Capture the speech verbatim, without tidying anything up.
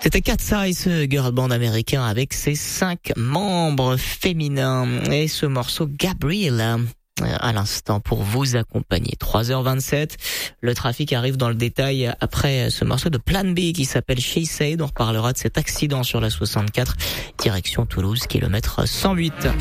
C'était Cat's Eye, ce girl band américain avec ses cinq membres féminins. Et ce morceau Gabriella, à l'instant, pour vous accompagner. trois heures vingt-sept, le trafic arrive dans le détail après ce morceau de Plan B qui s'appelle She Said. On reparlera de cet accident sur la soixante-quatre, direction Toulouse, kilomètre cent huit.